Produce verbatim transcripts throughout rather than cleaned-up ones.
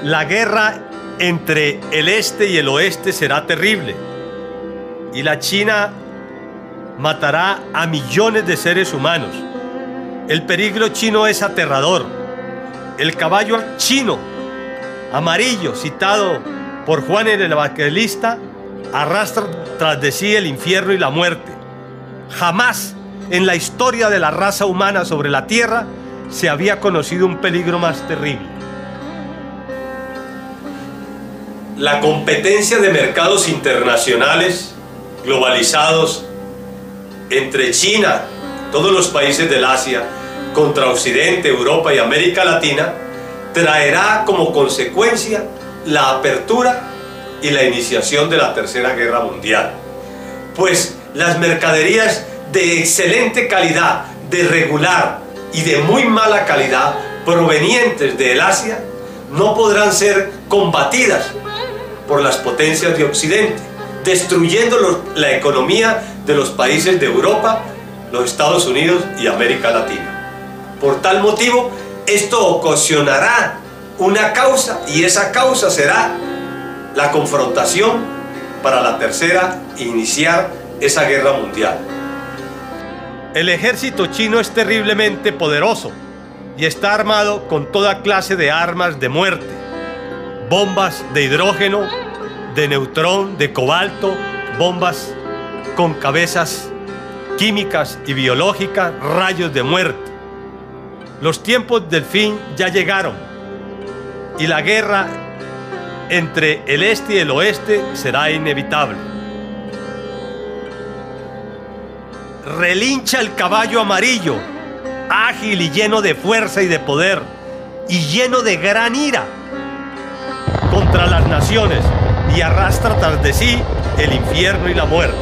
La guerra entre el este y el oeste será terrible, y la China matará a millones de seres humanos. El peligro chino es aterrador. El caballo chino amarillo, citado por Juan el Evangelista, arrastra tras de sí el infierno y la muerte. Jamás en la historia de la raza humana sobre la tierra se había conocido un peligro más terrible. La competencia de mercados internacionales globalizados entre China, todos los países del Asia, contra Occidente, Europa y América Latina, traerá como consecuencia la apertura y la iniciación de la Tercera Guerra Mundial. Pues las mercaderías de excelente calidad, de regular y de muy mala calidad, provenientes del Asia, no podrán ser combatidas por las potencias de Occidente, destruyendo los, la economía de los países de Europa, los Estados Unidos y América Latina. Por tal motivo, esto ocasionará una causa, y esa causa será la confrontación para la tercera e iniciar esa guerra mundial. El ejército chino es terriblemente poderoso y está armado con toda clase de armas de muerte, bombas de hidrógeno, de neutrón, de cobalto, bombas con cabezas químicas y biológicas, rayos de muerte. Los tiempos del fin ya llegaron y la guerra entre el este y el oeste será inevitable. Relincha el caballo amarillo, ágil y lleno de fuerza y de poder, y lleno de gran ira contra las naciones, y arrastra tras de sí el infierno y la muerte.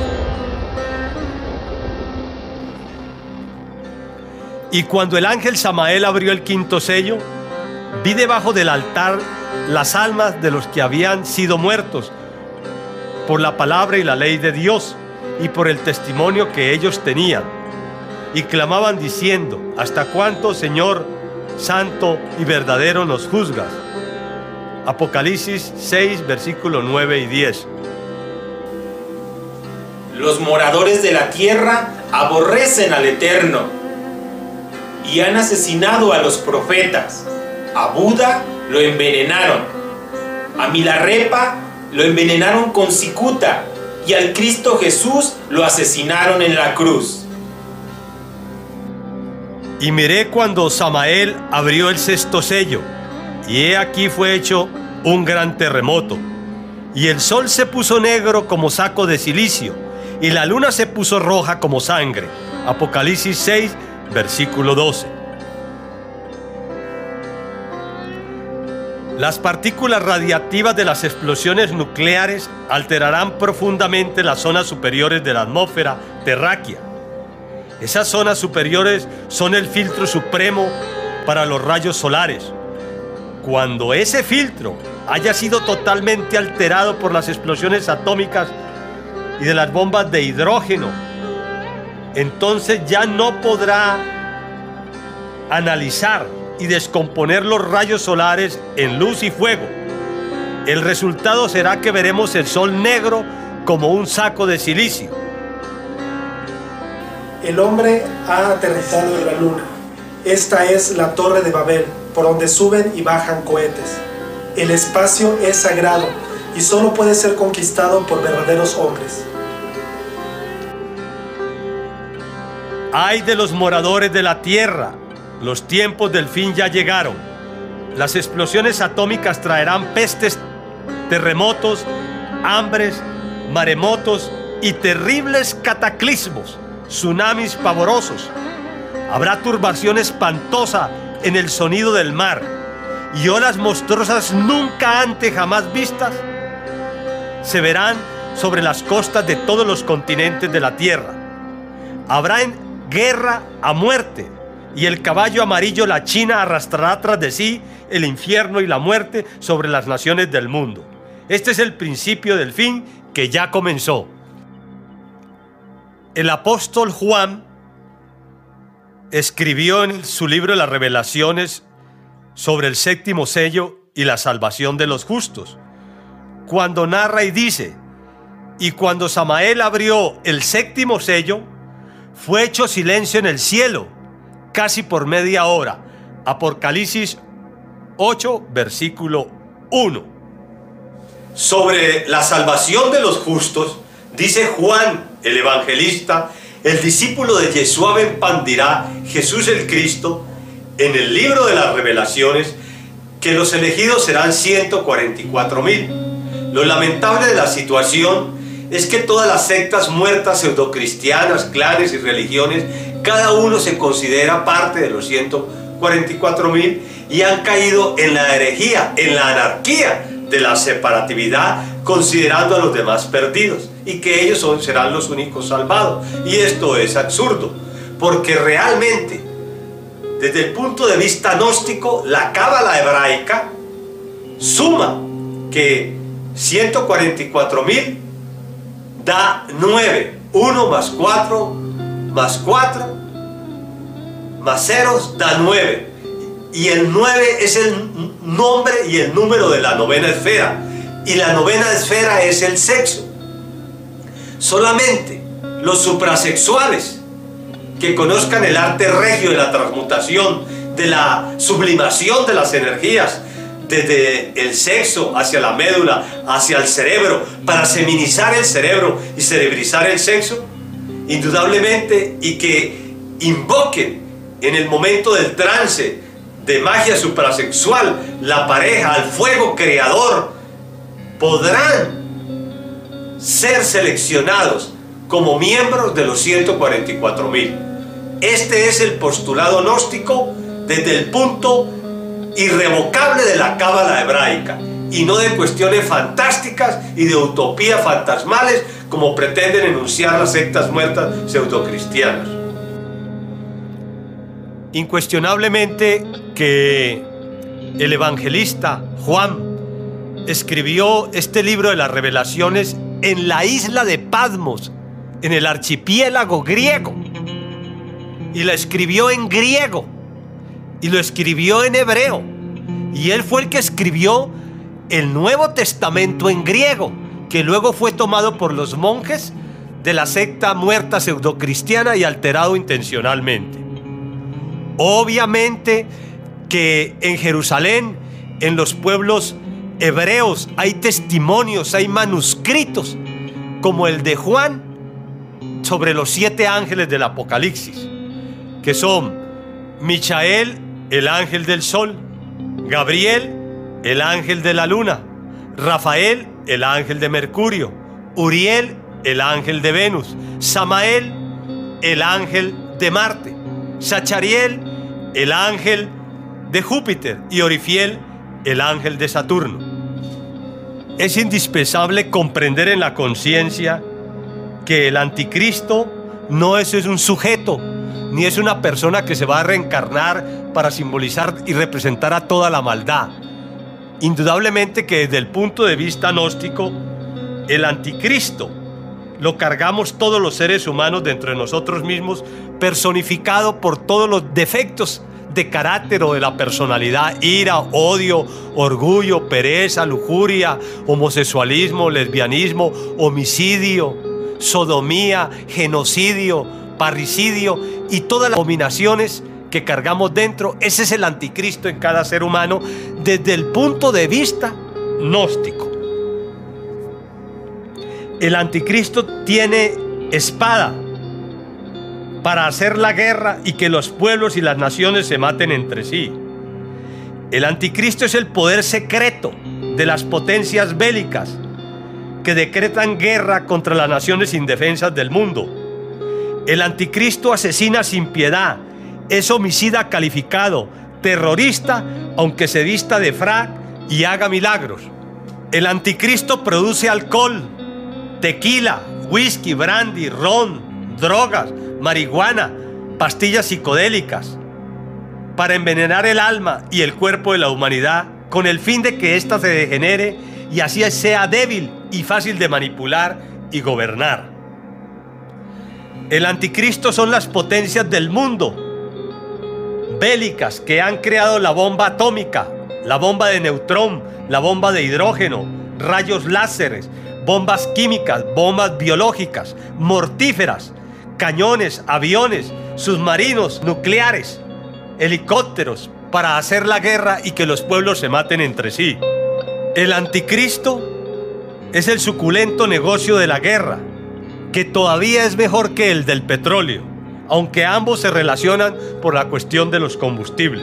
Y cuando el ángel Samael abrió el quinto sello, vi debajo del altar las almas de los que habían sido muertos por la palabra y la ley de Dios y por el testimonio que ellos tenían, y clamaban diciendo: ¿hasta cuánto, Señor, santo y verdadero, nos juzgas? Apocalipsis seis, versículos nueve y diez. Los moradores de la tierra aborrecen al Eterno y han asesinado a los profetas. A Buda lo envenenaron, a Milarepa lo envenenaron con cicuta, y al Cristo Jesús lo asesinaron en la cruz. Y miré cuando Samael abrió el sexto sello, y he aquí fue hecho un gran terremoto, y el sol se puso negro como saco de cilicio, y la luna se puso roja como sangre. Apocalipsis seis, versículo doce. Las partículas radiactivas de las explosiones nucleares alterarán profundamente las zonas superiores de la atmósfera terráquea. Esas zonas superiores son el filtro supremo para los rayos solares. Cuando ese filtro haya sido totalmente alterado por las explosiones atómicas y de las bombas de hidrógeno, entonces ya no podrá analizar y descomponer los rayos solares en luz y fuego. El resultado será que veremos el sol negro como un saco de silicio. El hombre ha aterrizado en la luna. Esta es la torre de Babel, por donde suben y bajan cohetes. El espacio es sagrado y solo puede ser conquistado por verdaderos hombres. ¡Ay de los moradores de la tierra! Los tiempos del fin ya llegaron. Las explosiones atómicas traerán pestes, terremotos, hambres, maremotos y terribles cataclismos, tsunamis pavorosos. Habrá turbación espantosa en el sonido del mar y olas monstruosas nunca antes jamás vistas se verán sobre las costas de todos los continentes de la tierra. Habrá en guerra a muerte, y el caballo amarillo, la China, arrastrará tras de sí el infierno y la muerte sobre las naciones del mundo. Este es el principio del fin que ya comenzó. El apóstol Juan escribió en su libro Las Revelaciones sobre el séptimo sello y la salvación de los justos, cuando narra y dice: y cuando Samael abrió el séptimo sello, fue hecho silencio en el cielo, casi por media hora. Apocalipsis ocho, versículo uno. Sobre la salvación de los justos, dice Juan, el evangelista, el discípulo de Yeshua ben Pandirá, Jesús el Cristo, en el libro de las Revelaciones, que los elegidos serán ciento cuarenta y cuatro mil. Lo lamentable de la situación es que todas las sectas muertas, pseudocristianas, clanes y religiones, cada uno se considera parte de los ciento cuarenta y cuatro mil y han caído en la herejía, en la anarquía de la separatividad, considerando a los demás perdidos y que ellos son, serán los únicos salvados. Y esto es absurdo, porque realmente, desde el punto de vista gnóstico, la cábala hebraica suma que ciento cuarenta y cuatro mil da nueve, uno más cuatro más cuatro más ceros da nueve, y el nueve es el nombre y el número de la novena esfera, y la novena esfera es el sexo. Solamente los suprasexuales que conozcan el arte regio de la transmutación, de la sublimación de las energías, desde el sexo hacia la médula, hacia el cerebro, para seminizar el cerebro y cerebrizar el sexo, indudablemente, y que invoquen en el momento del trance de magia suprasexual la pareja al fuego creador, podrán ser seleccionados como miembros de los ciento cuarenta y cuatro mil. Este es el postulado gnóstico desde el punto irrevocable de la cábala hebraica, y no de cuestiones fantásticas y de utopías fantasmales como pretenden enunciar las sectas muertas pseudocristianas. Incuestionablemente que el evangelista Juan escribió este libro de las Revelaciones en la isla de Patmos, en el archipiélago griego, y la escribió en griego y lo escribió en hebreo, y él fue el que escribió el Nuevo Testamento en griego, que luego fue tomado por los monjes de la secta muerta pseudocristiana y alterado intencionalmente. Obviamente que en Jerusalén, en los pueblos hebreos, hay testimonios, hay manuscritos como el de Juan sobre los siete ángeles del Apocalipsis, que son Michael, el ángel del sol; Gabriel, el ángel de la luna; Rafael, el ángel de Mercurio; Uriel, el ángel de Venus; Samael, el ángel de Marte; Sachariel, el ángel de Júpiter; y Orifiel, el ángel de Saturno. Es indispensable comprender en la conciencia que el anticristo no es, es un sujeto, ni es una persona que se va a reencarnar para simbolizar y representar a toda la maldad. Indudablemente que desde el punto de vista gnóstico, el anticristo lo cargamos todos los seres humanos dentro de nosotros mismos, personificado por todos los defectos de carácter o de la personalidad: ira, odio, orgullo, pereza, lujuria, homosexualismo, lesbianismo, homicidio, sodomía, genocidio, parricidio y todas las abominaciones que cargamos dentro. Ese es el anticristo en cada ser humano desde el punto de vista gnóstico. El anticristo tiene espada para hacer la guerra y que los pueblos y las naciones se maten entre sí. El anticristo es el poder secreto de las potencias bélicas que decretan guerra contra las naciones indefensas del mundo. El anticristo asesina sin piedad, es homicida calificado, terrorista, aunque se vista de frac y haga milagros. El anticristo produce alcohol, tequila, whisky, brandy, ron, drogas, marihuana, pastillas psicodélicas, para envenenar el alma y el cuerpo de la humanidad, con el fin de que ésta se degenere y así sea débil y fácil de manipular y gobernar. El anticristo son las potencias del mundo bélicas que han creado la bomba atómica la bomba de neutrón, la bomba de hidrógeno, rayos láseres, bombas químicas, bombas biológicas, mortíferas, cañones, aviones, submarinos, nucleares, helicópteros, para hacer la guerra y que los pueblos se maten entre sí. El anticristo es el suculento negocio de la guerra, que todavía es mejor que el del petróleo, aunque ambos se relacionan por la cuestión de los combustibles.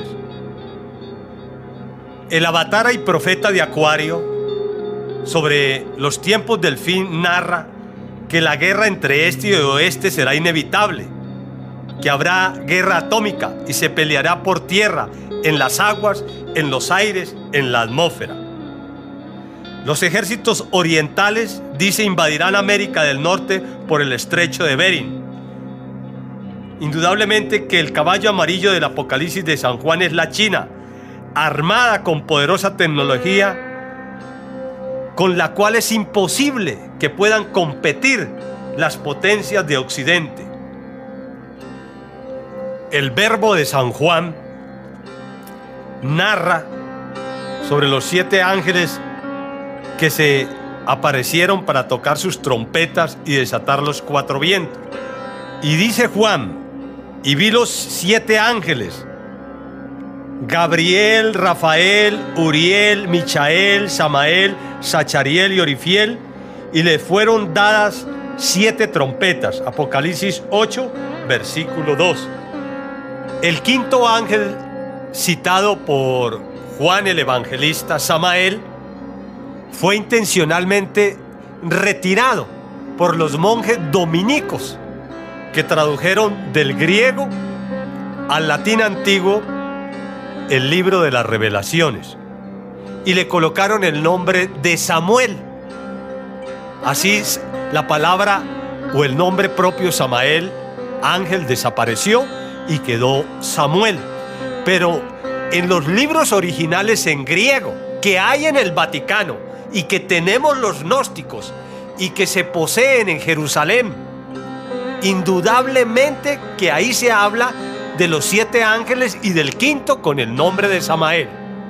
El Avatara y profeta de Acuario, sobre los tiempos del fin, narra que la guerra entre este y oeste será inevitable, que habrá guerra atómica y se peleará por tierra, en las aguas, en los aires, en la atmósfera. Los ejércitos orientales, dice, invadirán América del Norte por el estrecho de Bering. Indudablemente que el caballo amarillo del Apocalipsis de San Juan es la China, armada con poderosa tecnología, con la cual es imposible que puedan competir las potencias de Occidente. El verbo de San Juan narra sobre los siete ángeles que se aparecieron para tocar sus trompetas y desatar los cuatro vientos. Y dice Juan: y vi los siete ángeles, Gabriel, Rafael, Uriel, Michael, Samael, Zachariel y Orifiel, y le fueron dadas siete trompetas. Apocalipsis ocho, versículo dos. El quinto ángel citado por Juan el Evangelista, Samael, fue intencionalmente retirado por los monjes dominicos, que tradujeron del griego al latín antiguo el libro de las Revelaciones y le colocaron el nombre de Samuel. Así la palabra o el nombre propio Samael, ángel, desapareció y quedó Samuel. Pero en los libros originales en griego que hay en el Vaticano y que tenemos los gnósticos y que se poseen en Jerusalén, indudablemente que ahí se habla de los siete ángeles y del quinto con el nombre de Samael.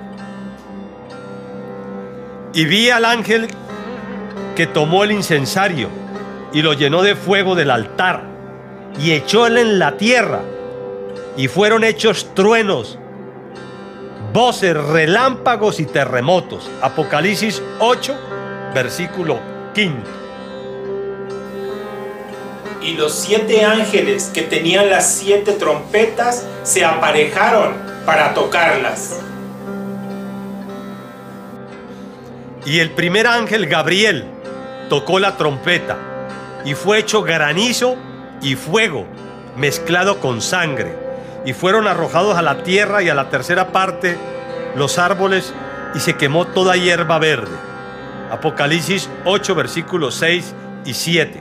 Y vi al ángel que tomó el incensario y lo llenó de fuego del altar y echólo en la tierra, y fueron hechos truenos, voces, relámpagos y terremotos. Apocalipsis ocho, versículo quinto. Y los siete ángeles que tenían las siete trompetas se aparejaron para tocarlas. Y el primer ángel, Gabriel, tocó la trompeta, y fue hecho granizo y fuego mezclado con sangre, y fueron arrojados a la tierra y a la tercera parte los árboles, y se quemó toda hierba verde. Apocalipsis ocho, versículos seis y siete.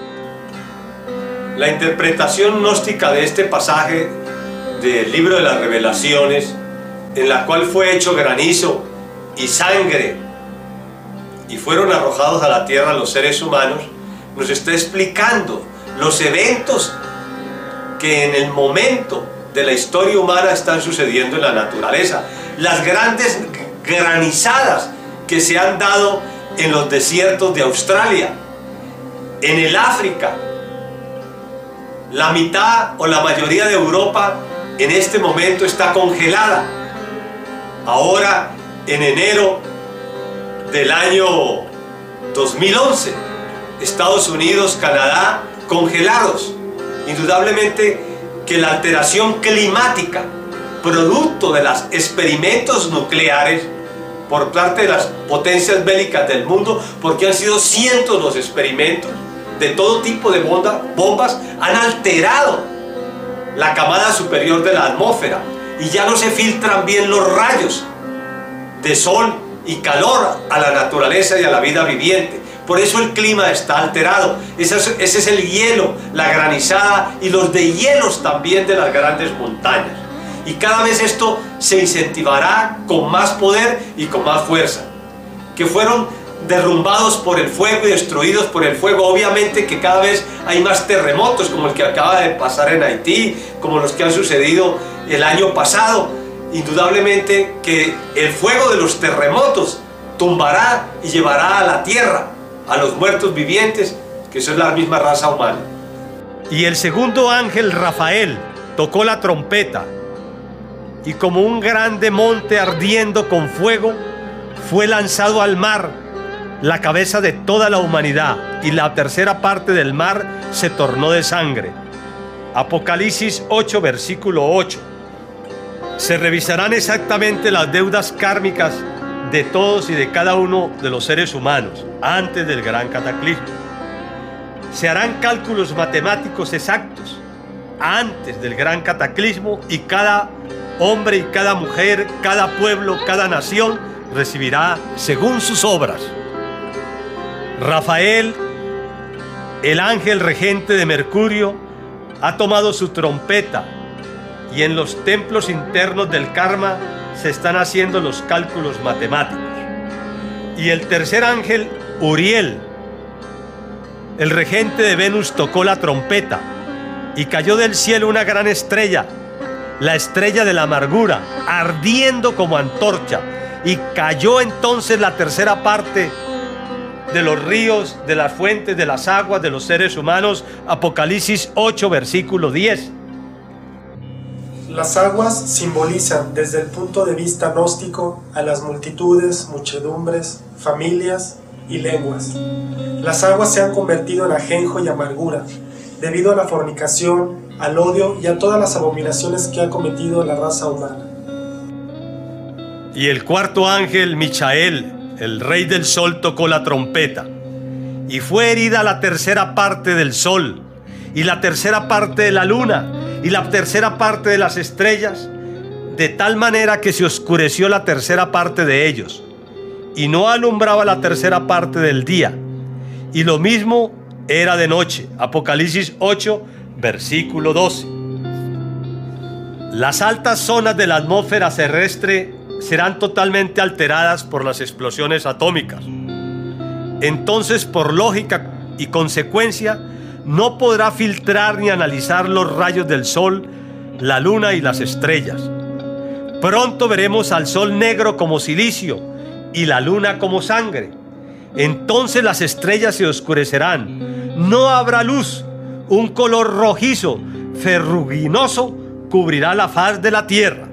La interpretación gnóstica de este pasaje del libro de las Revelaciones, en la cual fue hecho granizo y sangre y fueron arrojados a la tierra los seres humanos, nos está explicando los eventos que en el momento de la historia humana están sucediendo en la naturaleza. Las grandes granizadas que se han dado en los desiertos de Australia, en el África. La mitad o la mayoría de Europa en este momento está congelada. Ahora, en enero del año dos mil once, Estados Unidos, Canadá, congelados. Indudablemente que la alteración climática, producto de los experimentos nucleares por parte de las potencias bélicas del mundo, porque han sido cientos los experimentos de todo tipo de bomba, bombas, han alterado la camada superior de la atmósfera y ya no se filtran bien los rayos de sol y calor a la naturaleza y a la vida viviente. Por eso el clima está alterado. Ese es, ese es el hielo, la granizada y los deshielos también de las grandes montañas. Y cada vez esto se incentivará con más poder y con más fuerza. Que fueron derrumbados por el fuego y destruidos por el fuego. Obviamente que cada vez hay más terremotos, como el que acaba de pasar en Haití, como los que han sucedido el año pasado. indudablemente que el fuego de los terremotos tumbará y llevará a la tierra a los muertos vivientes, que son la misma raza humana. Y el segundo ángel, Rafael, tocó la trompeta, y como un grande monte ardiendo con fuego, fue lanzado al mar la cabeza de toda la humanidad, y la tercera parte del mar se tornó de sangre. Apocalipsis ocho, versículo ocho. Se revisarán exactamente las deudas kármicas de todos y de cada uno de los seres humanos antes del gran cataclismo. Se harán cálculos matemáticos exactos antes del gran cataclismo, y cada hombre y cada mujer, cada pueblo, cada nación recibirá según sus obras. Rafael, el ángel regente de Mercurio, ha tomado su trompeta, y en los templos internos del karma se están haciendo los cálculos matemáticos. Y el tercer ángel, Uriel, el regente de Venus, tocó la trompeta, y cayó del cielo una gran estrella, la estrella de la amargura, ardiendo como antorcha, y cayó entonces la tercera parte de los ríos, de las fuentes, de las aguas, de los seres humanos. Apocalipsis ocho, versículo diez. Las aguas simbolizan desde el punto de vista gnóstico a las multitudes, muchedumbres, familias y lenguas. Las aguas se han convertido en ajenjo y amargura debido a la fornicación, al odio y a todas las abominaciones que ha cometido la raza humana. Y el cuarto ángel, Michael, el rey del sol, tocó la trompeta, y fue herida la tercera parte del sol, y la tercera parte de la luna, y la tercera parte de las estrellas, de tal manera que se oscureció la tercera parte de ellos, y no alumbraba la tercera parte del día, y lo mismo era de noche. Apocalipsis ocho, versículo doce. Las altas zonas de la atmósfera terrestre serán totalmente alteradas por las explosiones atómicas. Entonces, por lógica y consecuencia, no podrá filtrar ni analizar los rayos del sol, la luna y las estrellas. Pronto veremos al sol negro como silicio y la luna como sangre. Entonces las estrellas se oscurecerán. No habrá luz. Un color rojizo, ferruginoso, cubrirá la faz de la tierra.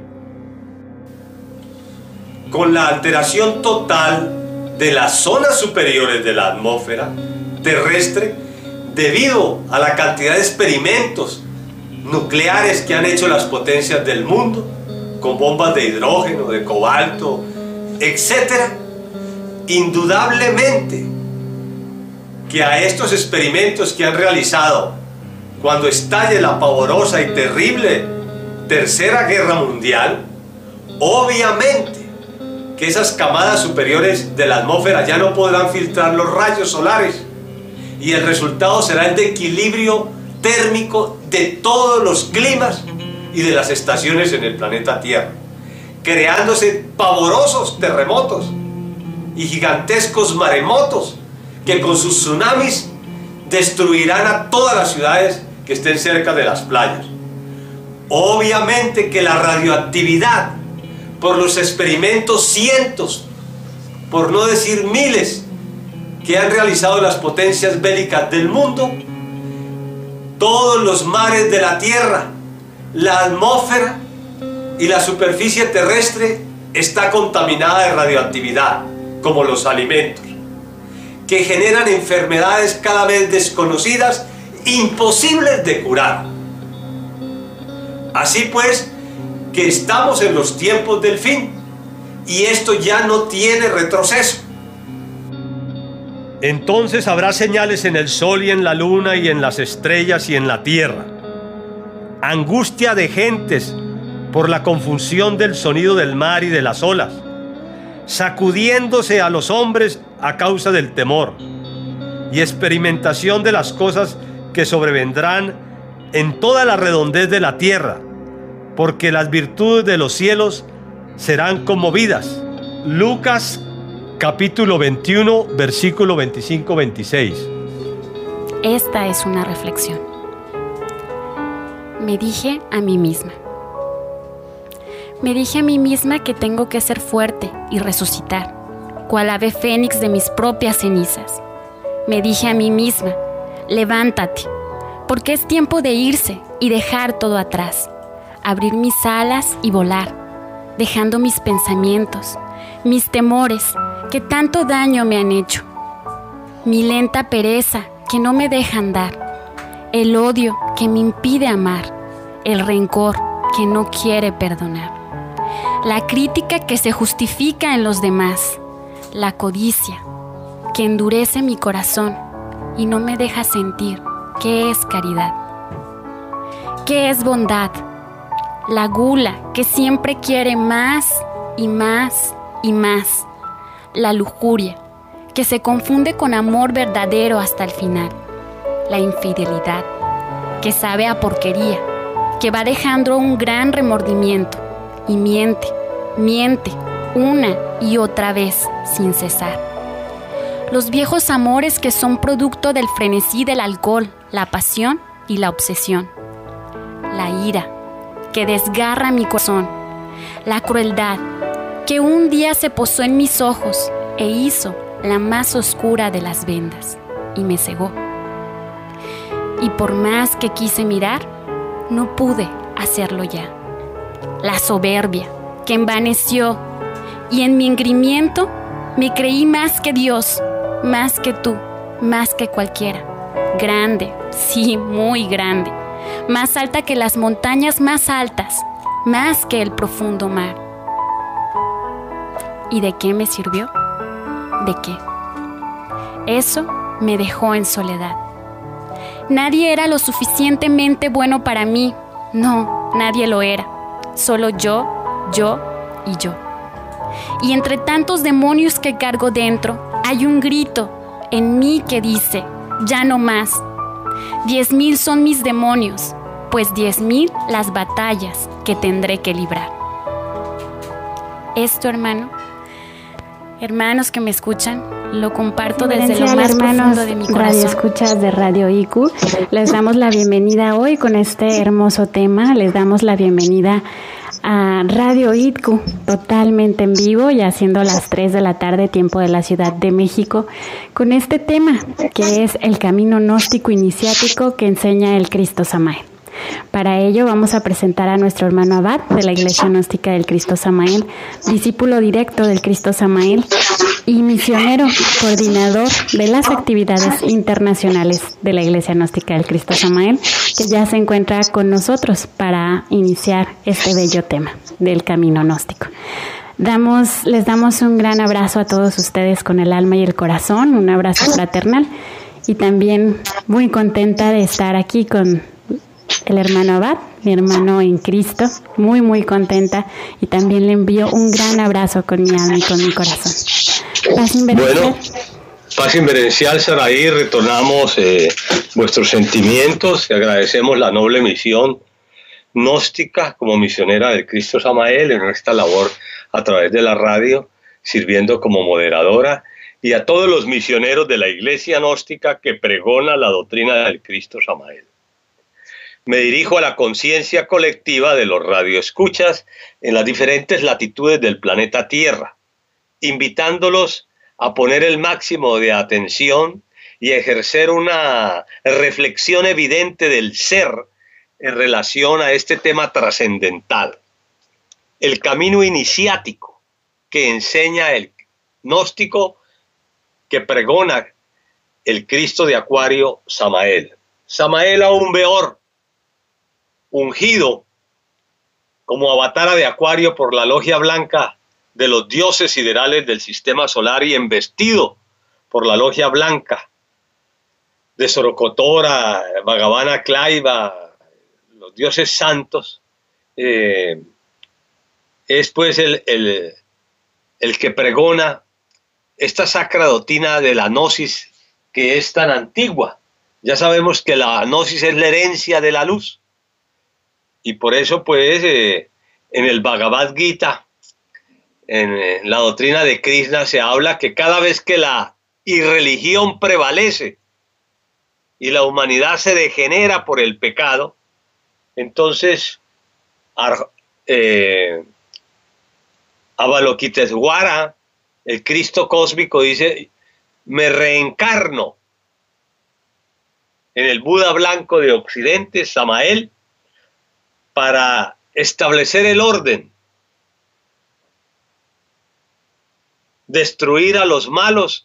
Con la alteración total de las zonas superiores de la atmósfera terrestre, debido a la cantidad de experimentos nucleares que han hecho las potencias del mundo, con bombas de hidrógeno, de cobalto, etcétera, indudablemente que a estos experimentos que han realizado cuando estalle la pavorosa y terrible Tercera Guerra Mundial, obviamente que esas camadas superiores de la atmósfera ya no podrán filtrar los rayos solares, y el resultado será el desequilibrio térmico de todos los climas y de las estaciones en el planeta Tierra, creándose pavorosos terremotos y gigantescos maremotos que con sus tsunamis destruirán a todas las ciudades que estén cerca de las playas. Obviamente que la radioactividad, por los experimentos cientos, por no decir miles, que han realizado las potencias bélicas del mundo, todos los mares de la Tierra, la atmósfera y la superficie terrestre está contaminada de radioactividad, como los alimentos, que generan enfermedades cada vez desconocidas, imposibles de curar. Así pues, que estamos en los tiempos del fin, y esto ya no tiene retroceso. Entonces habrá señales en el sol y en la luna y en las estrellas y en la tierra. Angustia de gentes por la confusión del sonido del mar y de las olas, sacudiéndose a los hombres a causa del temor, y experimentación de las cosas que sobrevendrán en toda la redondez de la tierra, porque las virtudes de los cielos serán conmovidas. Lucas capítulo veintiuno, versículo veinticinco a veintiséis. Esta es una reflexión. Me dije a mí misma: Me dije a mí misma que tengo que ser fuerte y resucitar, cual ave fénix de mis propias cenizas. Me dije a mí misma, levántate, porque es tiempo de irse y dejar todo atrás, abrir mis alas y volar, dejando mis pensamientos, mis temores que tanto daño me han hecho, mi lenta pereza que no me deja andar, el odio que me impide amar, el rencor que no quiere perdonar, la crítica que se justifica en los demás, la codicia que endurece mi corazón y no me deja sentir qué es caridad, qué es bondad, la gula que siempre quiere más y más y más, la lujuria que se confunde con amor verdadero hasta el final, la infidelidad que sabe a porquería, que va dejando un gran remordimiento y miente, miente una y otra vez sin cesar. Los viejos amores que son producto del frenesí del alcohol, la pasión y la obsesión. La ira que desgarra mi corazón, la crueldad que un día se posó en mis ojos e hizo la más oscura de las vendas y me cegó. Y por más que quise mirar, no pude hacerlo ya. La soberbia que envaneció y en mi engreimiento me creí más que Dios, más que tú, más que cualquiera. Grande, sí, muy grande. Más alta que las montañas más altas, más que el profundo mar. ¿Y de qué me sirvió? ¿De qué? Eso me dejó en soledad. Nadie era lo suficientemente bueno para mí. No, nadie lo era. Solo yo, yo y yo. Y entre tantos demonios que cargo dentro, hay un grito en mí que dice, ya no más. Diez mil son mis demonios, pues diez mil las batallas que tendré que librar. Esto, hermano, hermanos que me escuchan, lo comparto desde lo más profundo de mi corazón. Radio escuchas de Radio I Q, les damos la bienvenida hoy con este hermoso tema. Les damos la bienvenida a Radio I Q, totalmente en vivo, ya siendo las tres de la tarde, tiempo de la Ciudad de México, con este tema que es el camino gnóstico iniciático que enseña el Cristo Samael. Para ello vamos a presentar a nuestro hermano Abad de la Iglesia Gnóstica del Cristo Samael, discípulo directo del Cristo Samael y misionero coordinador de las actividades internacionales de la Iglesia Gnóstica del Cristo Samael, que ya se encuentra con nosotros para iniciar este bello tema del camino gnóstico. Damos, les damos un gran abrazo a todos ustedes con el alma y el corazón, un abrazo fraternal, y también muy contenta de estar aquí con el hermano Abad, mi hermano en Cristo, muy muy contenta, y también le envío un gran abrazo con mi alma y con mi corazón. Paz inverencial. Bueno, paz inverencial, Saraí, retornamos eh, vuestros sentimientos y agradecemos la noble misión gnóstica como misionera del Cristo Samael en esta labor a través de la radio, sirviendo como moderadora, y a todos los misioneros de la Iglesia Gnóstica que pregona la doctrina del Cristo Samael. Me dirijo a la conciencia colectiva de los radioescuchas en las diferentes latitudes del planeta Tierra, invitándolos a poner el máximo de atención y a ejercer una reflexión evidente del ser en relación a este tema trascendental, el camino iniciático que enseña el gnóstico que pregona el Cristo de Acuario, Samael. Samael aún peor, ungido como avatara de Acuario por la logia blanca de los dioses siderales del sistema solar y embestido por la logia blanca de Sorocotora, Bhagavana Claiva, los dioses santos, eh, es pues el, el, el que pregona esta sacra doctrina de la gnosis que es tan antigua. Ya sabemos que la gnosis es la herencia de la luz. Y por eso, pues, eh, en el Bhagavad Gita, en eh, la doctrina de Krishna, se habla que cada vez que la irreligión prevalece y la humanidad se degenera por el pecado, entonces Ar, eh, Avalokiteshvara, el Cristo cósmico, dice: me reencarno en el Buda blanco de Occidente, Samael, para establecer el orden, destruir a los malos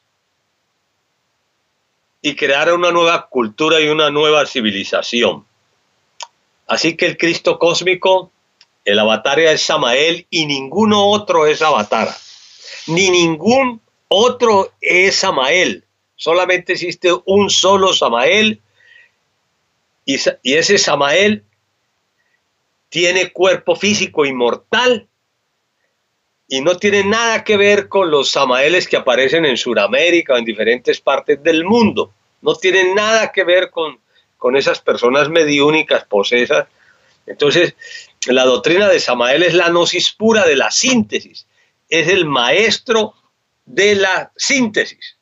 y crear una nueva cultura y una nueva civilización. Así que el Cristo cósmico, el avatar es Samael y ninguno otro es avatar. Ni ningún otro es Samael. Solamente existe un solo Samael y, y ese Samael tiene cuerpo físico inmortal y no tiene nada que ver con los Samaeles que aparecen en Sudamérica o en diferentes partes del mundo. No tienen nada que ver con, con esas personas mediúnicas, posesas. Entonces, la doctrina de Samael es la gnosis pura de la síntesis. Es el maestro de la síntesis.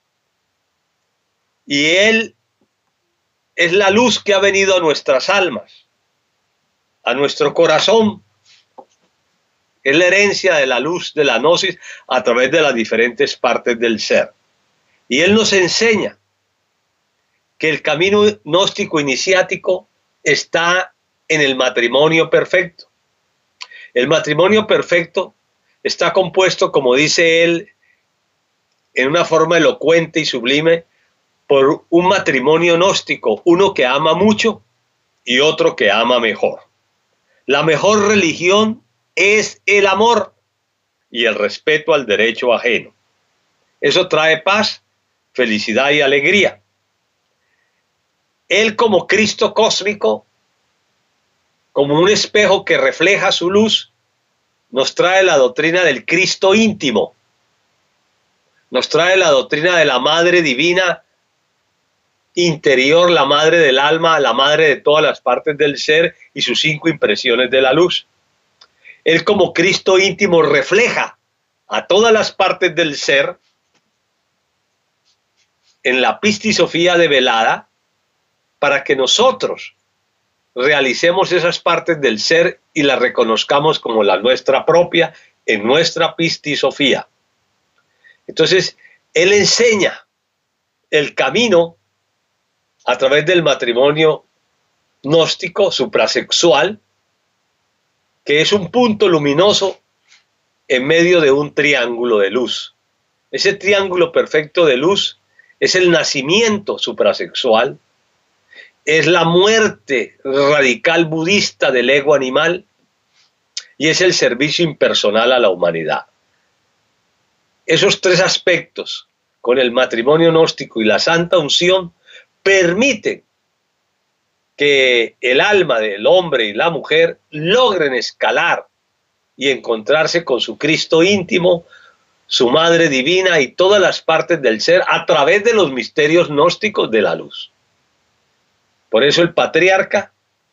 Y él es la luz que ha venido a nuestras almas, a nuestro corazón. Es la herencia de la luz de la gnosis a través de las diferentes partes del ser. Y él nos enseña que el camino gnóstico iniciático está en el matrimonio perfecto. El matrimonio perfecto está compuesto, como dice él, en una forma elocuente y sublime, por un matrimonio gnóstico, uno que ama mucho y otro que ama mejor. La mejor religión es el amor y el respeto al derecho ajeno. Eso trae paz, felicidad y alegría. Él, como Cristo cósmico, como un espejo que refleja su luz, nos trae la doctrina del Cristo íntimo. Nos trae la doctrina de la Madre Divina interior, la Madre del alma, la Madre de todas las partes del ser y sus cinco impresiones de la luz. Él, como Cristo íntimo, refleja a todas las partes del ser en la pistisofía develada para que nosotros realicemos esas partes del ser y las reconozcamos como la nuestra propia en nuestra pistisofía. Entonces, él enseña el camino a través del matrimonio gnóstico suprasexual, que es un punto luminoso en medio de un triángulo de luz. Ese triángulo perfecto de luz es el nacimiento suprasexual, es la muerte radical budista del ego animal y es el servicio impersonal a la humanidad. Esos tres aspectos, con el matrimonio gnóstico y la santa unción, permiten que el alma del hombre y la mujer logren escalar y encontrarse con su Cristo íntimo, su Madre Divina y todas las partes del ser a través de los misterios gnósticos de la luz. Por eso el patriarca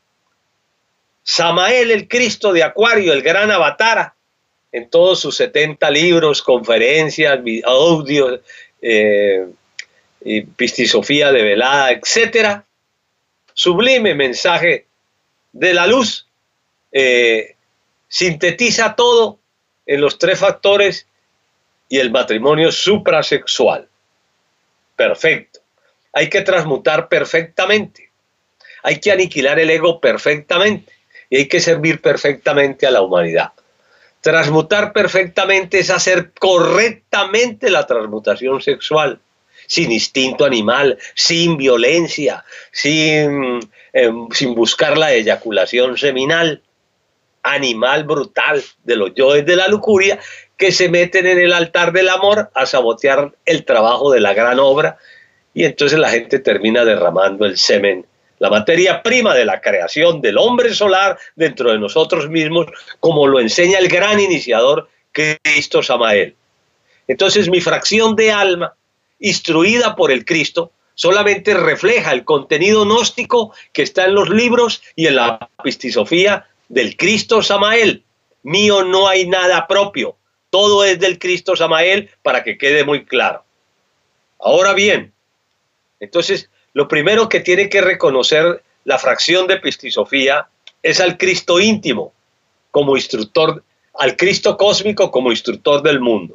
Samael, el Cristo de Acuario, el gran avatara, en todos sus setenta libros, conferencias, audios, eh, y pistisofía develada, etcétera, sublime mensaje de la luz, eh, sintetiza todo en los tres factores y el matrimonio suprasexual. Perfecto. Hay que transmutar perfectamente. Hay que aniquilar el ego perfectamente y hay que servir perfectamente a la humanidad. Transmutar perfectamente es hacer correctamente la transmutación sexual, sin instinto animal, sin violencia, sin, eh, sin buscar la eyaculación seminal, animal brutal de los yoes de la lujuria que se meten en el altar del amor a sabotear el trabajo de la gran obra y entonces la gente termina derramando el semen, la materia prima de la creación del hombre solar dentro de nosotros mismos, como lo enseña el gran iniciador Cristo Samael. Entonces mi fracción de alma, instruida por el Cristo, solamente refleja el contenido gnóstico que está en los libros y en la pistisofía del Cristo Samael. Mío no hay nada propio, todo es del Cristo Samael, para que quede muy claro. Ahora bien, entonces lo primero que tiene que reconocer la fracción de pistisofía es al Cristo íntimo como instructor al Cristo cósmico como instructor del mundo,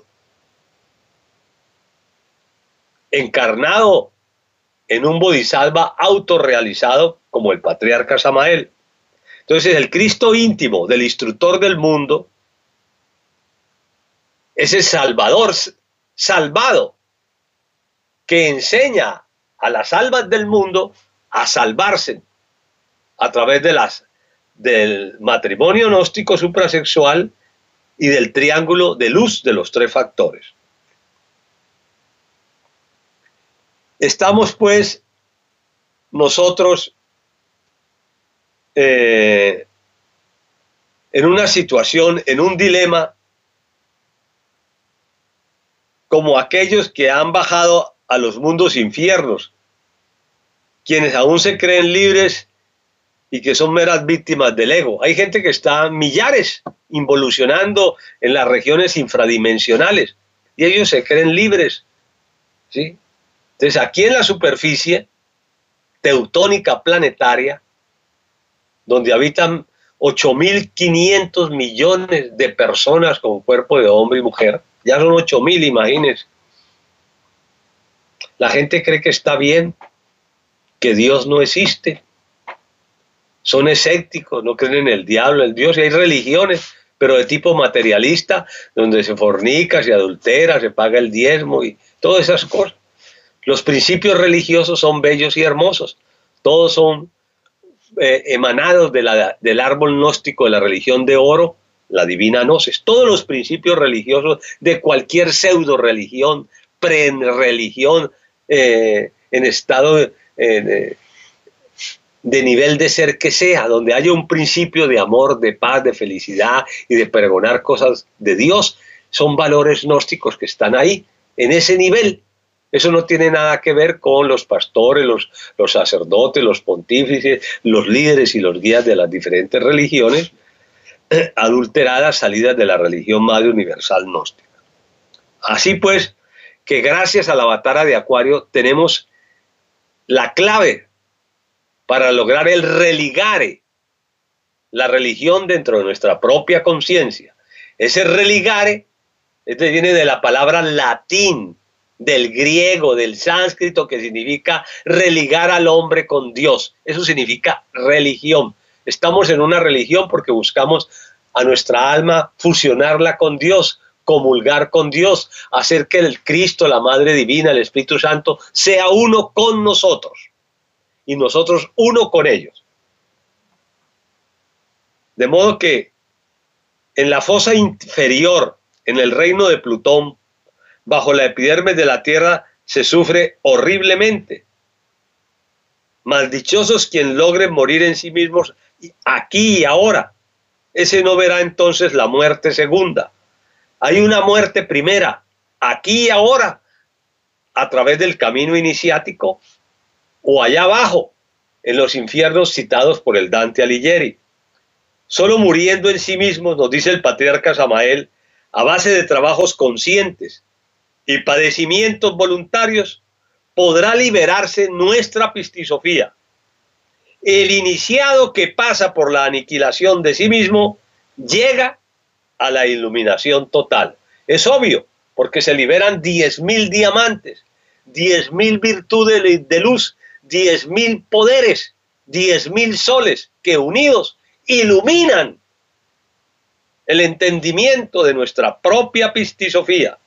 encarnado en un bodhisattva autorrealizado como el patriarca Samael. Entonces el Cristo íntimo del instructor del mundo es el Salvador salvado que enseña a las almas del mundo a salvarse a través de las, del matrimonio gnóstico suprasexual y del triángulo de luz de los tres factores. Estamos pues nosotros eh, en una situación, en un dilema, como aquellos que han bajado a los mundos infiernos, quienes aún se creen libres y que son meras víctimas del ego. Hay gente que está millares involucionando en las regiones infradimensionales y ellos se creen libres, ¿sí? Entonces aquí en la superficie teutónica planetaria, donde habitan ocho mil quinientos millones de personas con cuerpo de hombre y mujer, ya son ocho mil, imagínense. La gente cree que está bien, que Dios no existe. Son escépticos, no creen en el diablo, el Dios, y hay religiones, pero de tipo materialista, donde se fornica, se adultera, se paga el diezmo y todas esas cosas. Los principios religiosos son bellos y hermosos. Todos son eh, emanados de la, del árbol gnóstico de la religión de oro, la divina gnosis. Todos los principios religiosos de cualquier pseudo religión, pre-religión, eh, en estado de, eh, de, de nivel de ser que sea, donde haya un principio de amor, de paz, de felicidad y de pregonar cosas de Dios, son valores gnósticos que están ahí, en ese nivel. Eso no tiene nada que ver con los pastores, los, los sacerdotes, los pontífices, los líderes y los guías de las diferentes religiones eh, adulteradas, salidas de la religión madre universal gnóstica. Así pues, que gracias a la Avatara de Acuario tenemos la clave para lograr el religare, la religión dentro de nuestra propia conciencia. Ese religare, este viene de la palabra latín, del griego, del sánscrito, que significa religar al hombre con Dios. Eso significa religión. Estamos en una religión porque buscamos a nuestra alma fusionarla con Dios, comulgar con Dios, hacer que el Cristo, la Madre Divina, el Espíritu Santo, sea uno con nosotros y nosotros uno con ellos. De modo que en la fosa inferior, en el reino de Plutón, bajo la epidermis de la Tierra, se sufre horriblemente. Maldichosos quien logren morir en sí mismos aquí y ahora. Ese no verá entonces la muerte segunda. Hay una muerte primera, aquí y ahora, a través del camino iniciático, o allá abajo, en los infiernos citados por el Dante Alighieri. Solo muriendo en sí mismos, nos dice el patriarca Samael, a base de trabajos conscientes y padecimientos voluntarios, podrá liberarse nuestra pistisofía. El iniciado que pasa por la aniquilación de sí mismo llega a la iluminación total. Es obvio, porque se liberan diez mil diamantes, diez mil virtudes de luz, diez mil poderes, diez mil soles que unidos iluminan el entendimiento de nuestra propia pistisofía.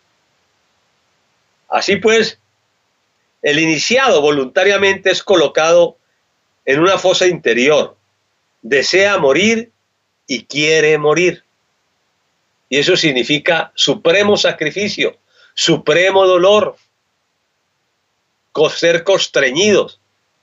Así pues, el iniciado voluntariamente es colocado en una fosa interior, desea morir y quiere morir. Y eso significa supremo sacrificio, supremo dolor, ser constreñidos.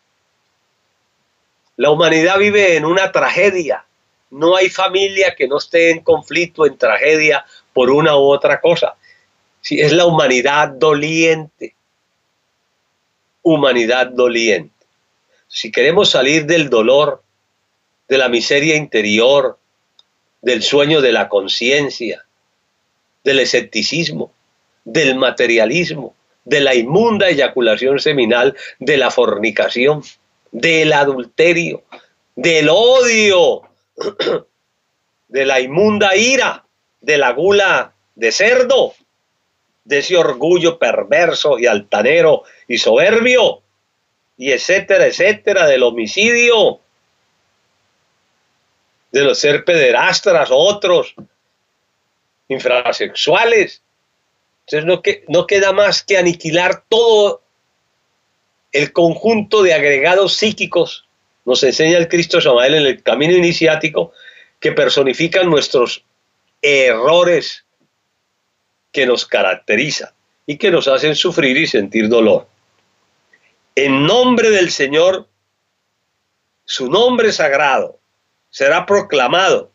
La humanidad vive en una tragedia. No hay familia que no esté en conflicto, en tragedia, por una u otra cosa. Sí, es la humanidad doliente. Humanidad doliente. Si queremos salir del dolor, de la miseria interior, del sueño de la conciencia, del escepticismo, del materialismo, de la inmunda eyaculación seminal, de la fornicación, del adulterio, del odio, de la inmunda ira, de la gula de cerdo, de ese orgullo perverso y altanero y soberbio, y etcétera, etcétera, del homicidio, de los ser pederastras, otros, infrasexuales. Entonces no, que, no queda más que aniquilar todo el conjunto de agregados psíquicos, nos enseña el Cristo Samael en el camino iniciático, que personifican nuestros errores, que nos caracterizan y que nos hacen sufrir y sentir dolor. En nombre del Señor, su nombre sagrado será proclamado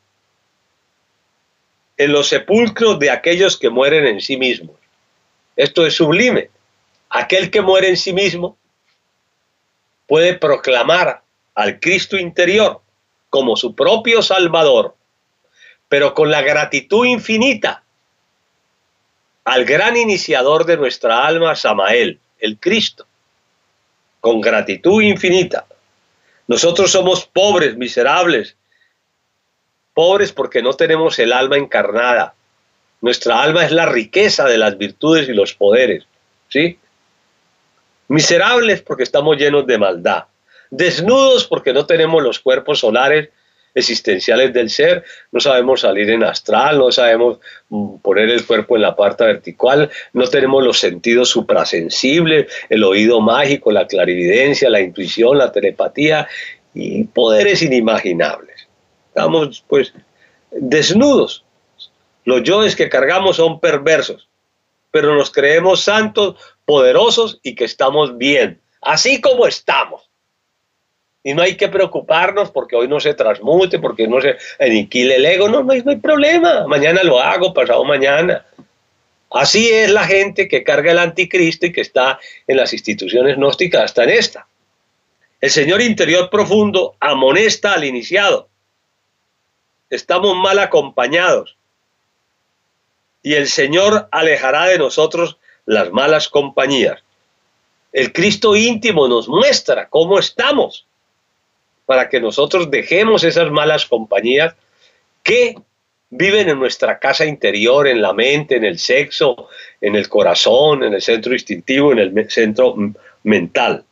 en los sepulcros de aquellos que mueren en sí mismos. Esto es sublime. Aquel que muere en sí mismo puede proclamar al Cristo interior como su propio Salvador, pero con la gratitud infinita al gran iniciador de nuestra alma, Samael, el Cristo, con gratitud infinita. Nosotros somos pobres, miserables, pobres porque no tenemos el alma encarnada. Nuestra alma es la riqueza de las virtudes y los poderes, ¿sí? Miserables porque estamos llenos de maldad. Desnudos porque no tenemos los cuerpos solares existenciales del ser, no sabemos salir en astral, no sabemos poner el cuerpo en la parte vertical, no tenemos los sentidos suprasensibles, el oído mágico, la clarividencia, la intuición, la telepatía y poderes inimaginables. Estamos pues desnudos. Los yoes que cargamos son perversos, pero nos creemos santos, poderosos y que estamos bien, así como estamos. Y no hay que preocuparnos porque hoy no se transmute, porque no se aniquile el ego. No, no hay, no hay problema. Mañana lo hago, pasado mañana. Así es la gente que carga el anticristo y que está en las instituciones gnósticas, hasta en esta. El Señor interior profundo amonesta al iniciado. Estamos mal acompañados. Y el Señor alejará de nosotros las malas compañías. El Cristo íntimo nos muestra cómo estamos, para que nosotros dejemos esas malas compañías que viven en nuestra casa interior, en la mente, en el sexo, en el corazón, en el centro instintivo, en el centro mental.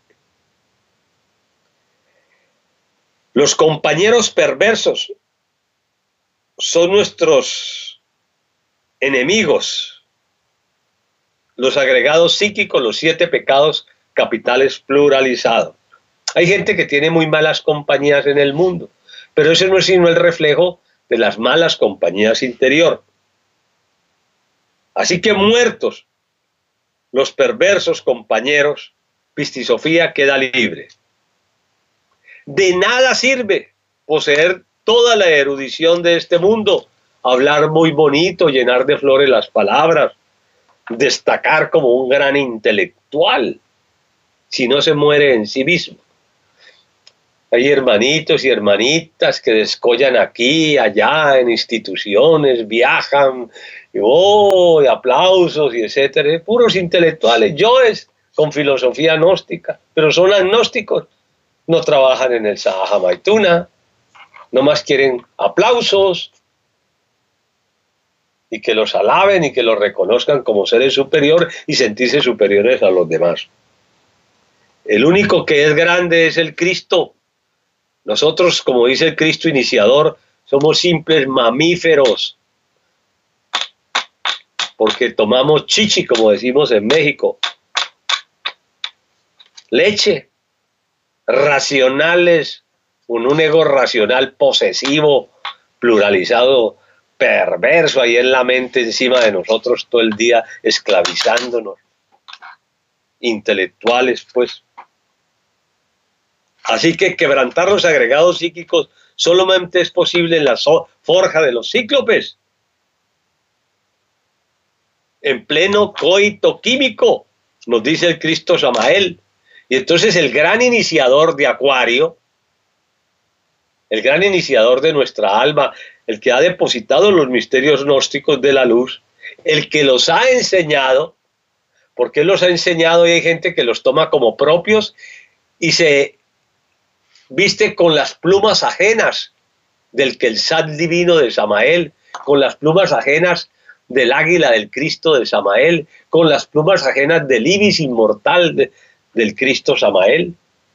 Los compañeros perversos son nuestros enemigos, los agregados psíquicos, los siete pecados capitales pluralizados. Hay gente que tiene muy malas compañías en el mundo, pero eso no es sino el reflejo de las malas compañías interior. Así que muertos los perversos compañeros, Pistisofía queda libre. De nada sirve poseer toda la erudición de este mundo, hablar muy bonito, llenar de flores las palabras, destacar como un gran intelectual, si no se muere en sí mismo. Hay hermanitos y hermanitas que descollan aquí, allá, en instituciones, viajan, y oh, y aplausos, y etcétera. Puros intelectuales, yoes con filosofía gnóstica, pero son agnósticos. No trabajan en el Sahaja Maituna, nomás quieren aplausos, y que los alaben y que los reconozcan como seres superiores y sentirse superiores a los demás. El único que es grande es el Cristo. Nosotros, como dice el Cristo iniciador, somos simples mamíferos, porque tomamos chichi, como decimos en México, leche, racionales, con un ego racional posesivo, pluralizado, perverso ahí en la mente encima de nosotros todo el día, esclavizándonos, intelectuales pues. Así que quebrantar los agregados psíquicos solamente es posible en la forja de los cíclopes, en pleno coito químico, nos dice el Cristo Samael. Y entonces el gran iniciador de Acuario, el gran iniciador de nuestra alma, el que ha depositado los misterios gnósticos de la luz, el que los ha enseñado, porque él los ha enseñado y hay gente que los toma como propios y se viste con las plumas ajenas del Quetzal divino de Samael, con las plumas ajenas del águila del Cristo de Samael, con las plumas ajenas del ibis inmortal de, del Cristo Samael.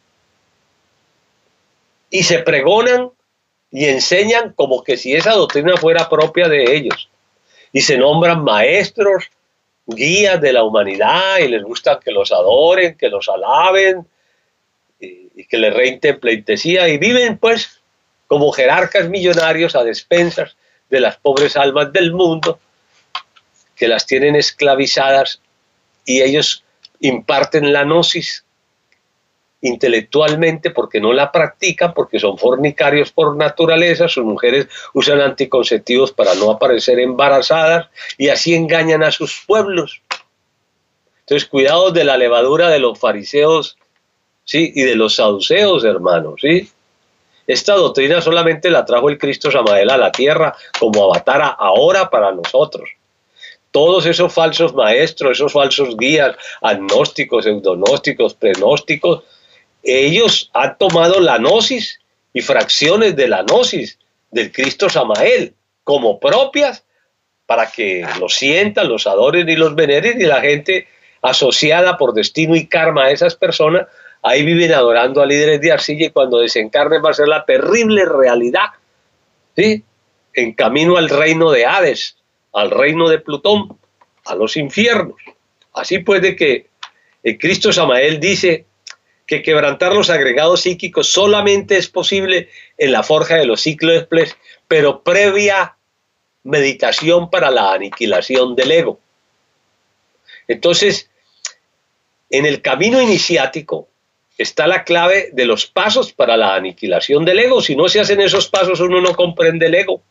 Y se pregonan y enseñan como que si esa doctrina fuera propia de ellos. Y se nombran maestros, guías de la humanidad, y les gusta que los adoren, que los alaben, y, y que les rinden pleitesía, y viven pues como jerarcas millonarios a despensas de las pobres almas del mundo, que las tienen esclavizadas, y ellos imparten la gnosis intelectualmente porque no la practican, porque son fornicarios por naturaleza, sus mujeres usan anticonceptivos para no aparecer embarazadas y así engañan a sus pueblos. Entonces, cuidado de la levadura de los fariseos, ¿sí? Y de los saduceos, hermanos, ¿sí? Esta doctrina solamente la trajo el Cristo Samael a la tierra como avatar ahora para nosotros. Todos esos falsos maestros, esos falsos guías, agnósticos, pseudonósticos, prenósticos, ellos han tomado la gnosis y fracciones de la gnosis del Cristo Samael como propias para que los sientan, los adoren y los veneren, y la gente asociada por destino y karma a esas personas, ahí viven adorando a líderes de arcilla, y cuando desencarnen va a ser la terrible realidad, ¿sí? En camino al reino de Hades, al reino de Plutón, a los infiernos. Así pues, de que el Cristo Samael dice que quebrantar los agregados psíquicos solamente es posible en la forja de los cíclopes, pero previa meditación para la aniquilación del ego. Entonces, en el camino iniciático está la clave de los pasos para la aniquilación del ego. Si no se hacen esos pasos, uno no comprende el ego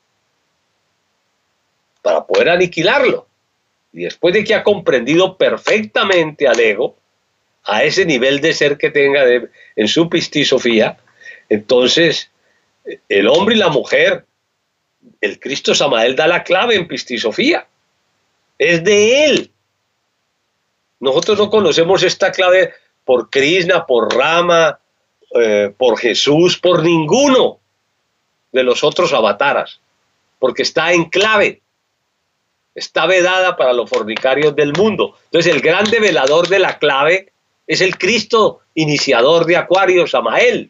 para poder aniquilarlo. Y después de que ha comprendido perfectamente al ego, a ese nivel de ser que tenga de, en su pistisofía, entonces el hombre y la mujer, el Cristo Samael da la clave en pistisofía. Es de él. Nosotros no conocemos esta clave por Krishna, por Rama, eh, por Jesús, por ninguno de los otros avataras, porque está en clave. Está vedada para los fornicarios del mundo. Entonces el grande velador de la clave es el Cristo iniciador de Acuario, Samael.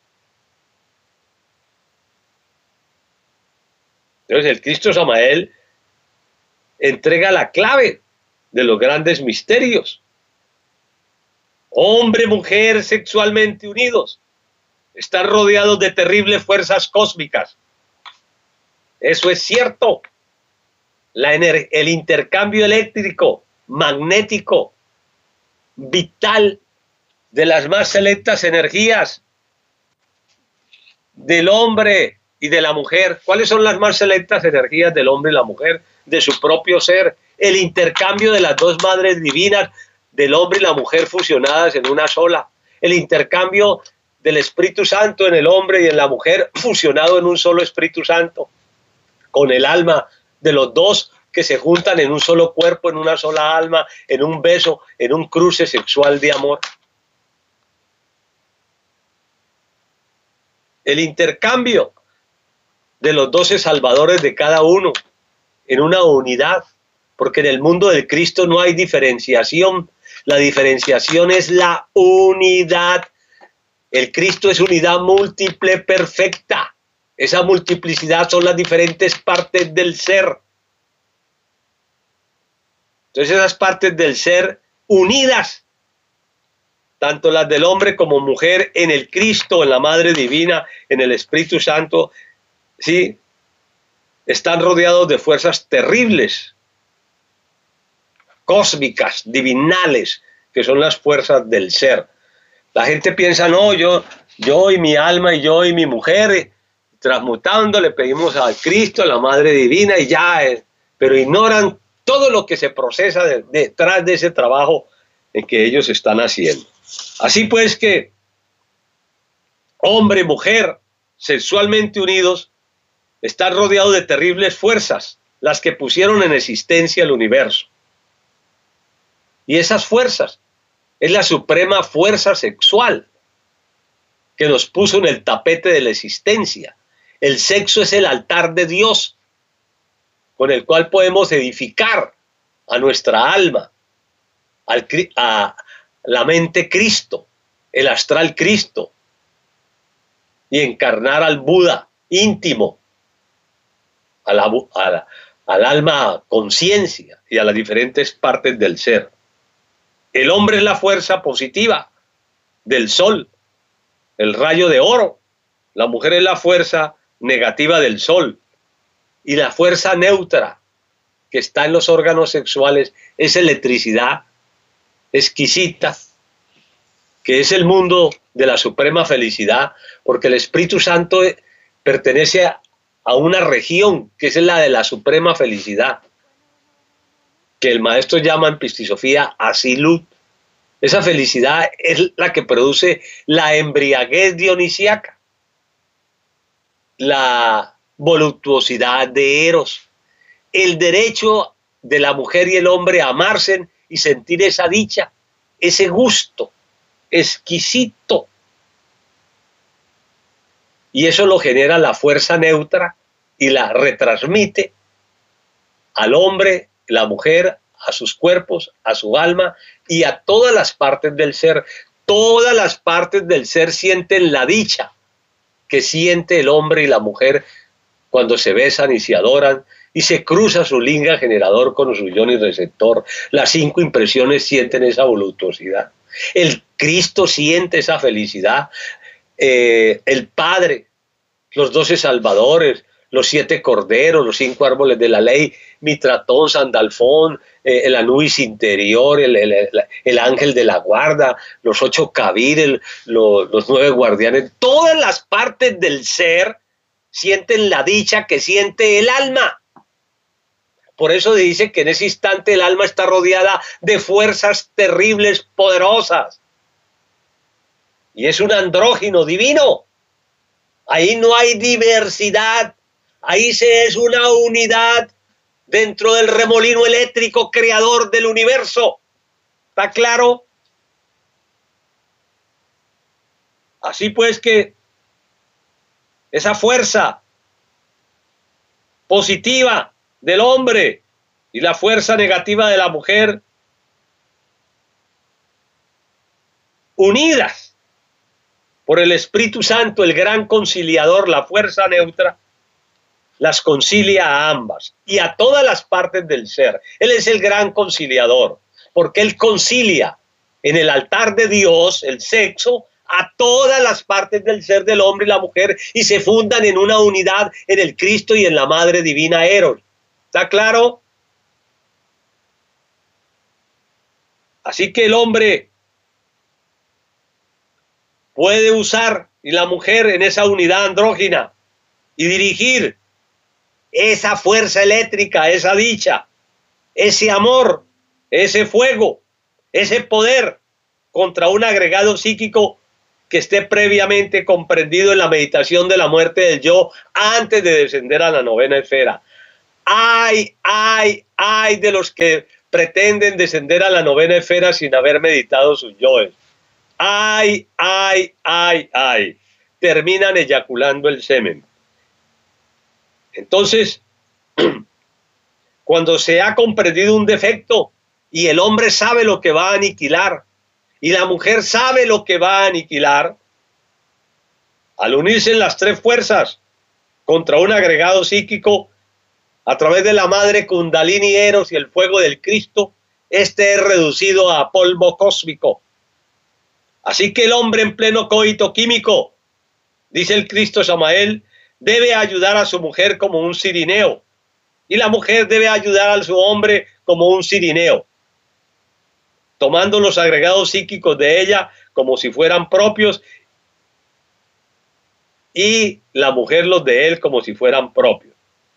Entonces el Cristo Samael entrega la clave de los grandes misterios. Hombre, mujer, sexualmente unidos, están rodeados de terribles fuerzas cósmicas. Eso es cierto. La ener- el intercambio eléctrico, magnético, vital de las más selectas energías del hombre y de la mujer. ¿Cuáles son las más selectas energías del hombre y la mujer? De su propio ser. El intercambio de las dos madres divinas del hombre y la mujer fusionadas en una sola. El intercambio del Espíritu Santo en el hombre y en la mujer fusionado en un solo Espíritu Santo, con el alma de los dos que se juntan en un solo cuerpo, en una sola alma, en un beso, en un cruce sexual de amor. El intercambio de los doce salvadores de cada uno en una unidad, porque en el mundo del Cristo no hay diferenciación, la diferenciación es la unidad. El Cristo es unidad múltiple perfecta. Esa multiplicidad son las diferentes partes del ser. Entonces esas partes del ser unidas, tanto las del hombre como mujer, en el Cristo, en la Madre Divina, en el Espíritu Santo, ¿sí? Están rodeados de fuerzas terribles, cósmicas, divinales, que son las fuerzas del ser. La gente piensa, no, yo, yo y mi alma y yo y mi mujer, transmutando, le pedimos al Cristo, a la Madre Divina y ya, eh, pero ignoran todo lo que se procesa de, detrás de ese trabajo en que ellos están haciendo. Así pues que hombre y mujer sexualmente unidos están rodeados de terribles fuerzas, las que pusieron en existencia el universo. Y esas fuerzas es la suprema fuerza sexual que nos puso en el tapete de la existencia. El sexo es el altar de Dios con el cual podemos edificar a nuestra alma, al, a la mente Cristo, el astral Cristo, y encarnar al Buda íntimo, a la, a la, al alma conciencia y a las diferentes partes del ser. El hombre es la fuerza positiva del sol, el rayo de oro. La mujer es la fuerza negativa del sol. Y la fuerza neutra que está en los órganos sexuales es electricidad exquisita, que es el mundo de la suprema felicidad, porque el Espíritu Santo pertenece a, a una región que es la de la suprema felicidad, que el maestro llama en Pistisofía Asilut. Esa felicidad es la que produce la embriaguez dionisíaca, la voluptuosidad de Eros, el derecho de la mujer y el hombre a amarse y sentir esa dicha, ese gusto exquisito. Y eso lo genera la fuerza neutra y la retransmite al hombre, la mujer, a sus cuerpos, a su alma y a todas las partes del ser. Todas las partes del ser sienten la dicha que siente el hombre y la mujer cuando se besan y se adoran y se cruza su linga generador con su yoni receptor. Las cinco impresiones sienten esa voluptuosidad. El Cristo siente esa felicidad. Eh, el Padre, los doce salvadores, los siete corderos, los cinco árboles de la ley, Mitratón, Sandalfón, eh, el Anubis interior, el, el, el, el ángel de la guarda, los ocho Kabir, los, los nueve guardianes, todas las partes del ser sienten la dicha que siente el alma. Por eso dice que en ese instante el alma está rodeada de fuerzas terribles, poderosas. Y es un andrógino divino. Ahí no hay diversidad. Ahí se es una unidad dentro del remolino eléctrico creador del universo. ¿Está claro? Así pues que esa fuerza positiva del hombre y la fuerza negativa de la mujer, unidas por el Espíritu Santo, el gran conciliador, la fuerza neutra, las concilia a ambas y a todas las partes del ser. Él es el gran conciliador, porque él concilia en el altar de Dios el sexo a todas las partes del ser del hombre y la mujer y se fundan en una unidad en el Cristo y en la Madre Divina Eros. ¿Está claro? Así que el hombre puede usar y la mujer en esa unidad andrógina y dirigir esa fuerza eléctrica, esa dicha, ese amor, ese fuego, ese poder contra un agregado psíquico que esté previamente comprendido en la meditación de la muerte del yo antes de descender a la novena esfera. Ay, ay, ay de los que pretenden descender a la novena esfera sin haber meditado sus yoes. Ay, ay, ay, ay. Terminan eyaculando el semen. Entonces, cuando se ha comprendido un defecto y el hombre sabe lo que va a aniquilar y la mujer sabe lo que va a aniquilar, al unirse en las tres fuerzas contra un agregado psíquico a través de la madre Kundalini Eros y el fuego del Cristo, este es reducido a polvo cósmico. Así que el hombre en pleno coito químico, dice el Cristo Samael, debe ayudar a su mujer como un cirineo y la mujer debe ayudar a su hombre como un cirineo, tomando los agregados psíquicos de ella como si fueran propios y la mujer los de él como si fueran propios.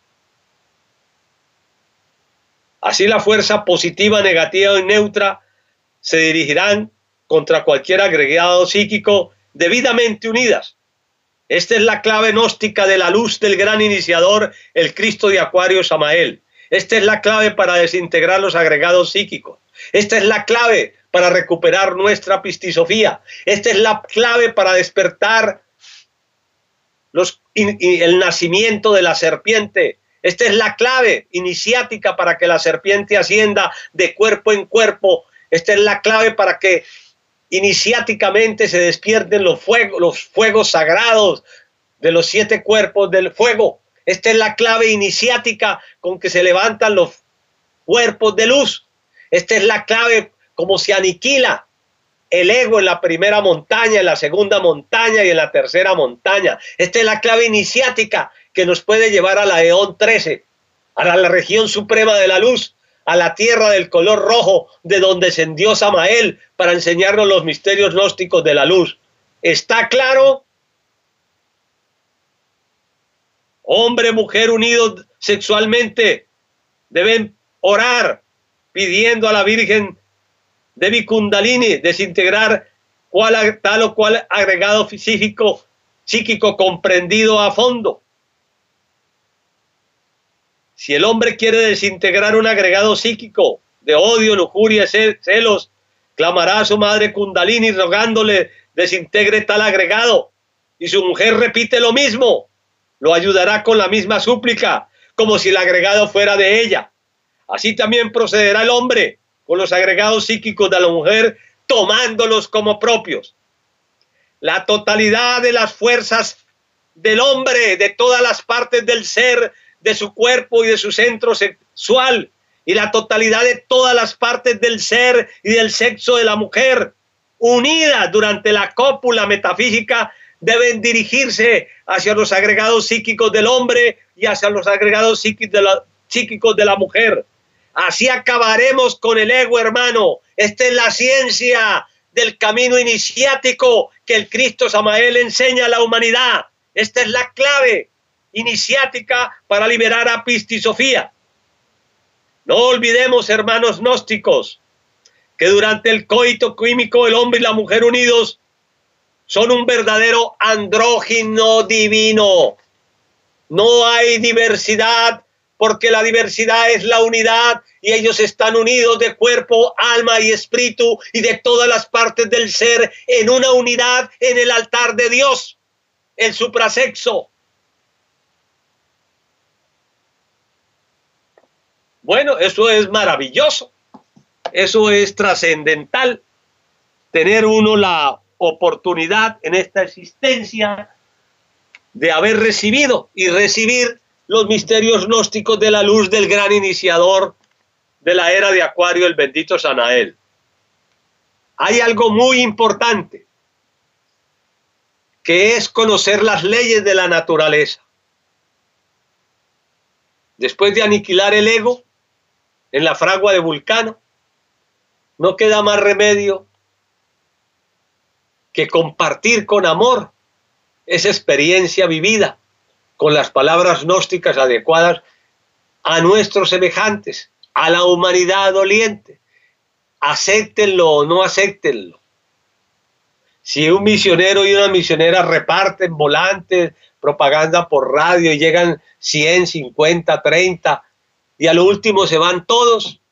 Así la fuerza positiva, negativa y neutra se dirigirán contra cualquier agregado psíquico debidamente unidas. Esta es la clave gnóstica de la luz del gran iniciador, el Cristo de Acuario Samael. Esta es la clave para desintegrar los agregados psíquicos. Esta es la clave para recuperar nuestra pistisofía. Esta es la clave para despertar los, in, in, el nacimiento de la serpiente. Esta es la clave iniciática para que la serpiente ascienda de cuerpo en cuerpo. Esta es la clave para que iniciáticamente se despierten los fuegos, los fuegos sagrados de los siete cuerpos del fuego. Esta es la clave iniciática con que se levantan los cuerpos de luz. Esta es la clave como se aniquila el ego en la primera montaña, en la segunda montaña y en la tercera montaña. Esta es la clave iniciática que nos puede llevar a la Eón trece, a la, la región suprema de la luz, a la tierra del color rojo, de donde descendió Samael para enseñarnos los misterios gnósticos de la luz. ¿Está claro? Hombre, mujer unidos sexualmente deben orar pidiendo a la Virgen Devi Kundalini desintegrar cual, tal o cual agregado psíquico, psíquico comprendido a fondo. Si el hombre quiere desintegrar un agregado psíquico de odio, lujuria, celos, clamará a su madre Kundalini rogándole desintegre tal agregado. Y su mujer repite lo mismo, lo ayudará con la misma súplica, como si el agregado fuera de ella. Así también procederá el hombre con los agregados psíquicos de la mujer, tomándolos como propios. La totalidad de las fuerzas del hombre, de todas las partes del ser, de su cuerpo y de su centro sexual, y la totalidad de todas las partes del ser y del sexo de la mujer, unidas durante la cópula metafísica, deben dirigirse hacia los agregados psíquicos del hombre y hacia los agregados psíquicos de la, psíquicos de la mujer. Así acabaremos con el ego, hermano. Esta es la ciencia del camino iniciático que el Cristo Samael enseña a la humanidad. Esta es la clave iniciática para liberar a Pistisofía. No olvidemos, hermanos gnósticos, que durante el coito químico el hombre y la mujer unidos son un verdadero andrógino divino. No hay diversidad, porque la diversidad es la unidad y ellos están unidos de cuerpo, alma y espíritu y de todas las partes del ser en una unidad en el altar de Dios, el suprasexo. Bueno, eso es maravilloso, eso es trascendental, tener uno la oportunidad en esta existencia de haber recibido y recibir los misterios gnósticos de la luz del gran iniciador de la era de Acuario, el bendito Sanael. Hay algo muy importante, que es conocer las leyes de la naturaleza. Después de aniquilar el ego en la fragua de Vulcano, no queda más remedio que compartir con amor esa experiencia vivida con las palabras gnósticas adecuadas a nuestros semejantes, a la humanidad doliente. Acéptenlo o no acéptenlo. Si un misionero y una misionera reparten volantes, propaganda por radio y llegan cien, cincuenta, treinta y a lo último se van todos,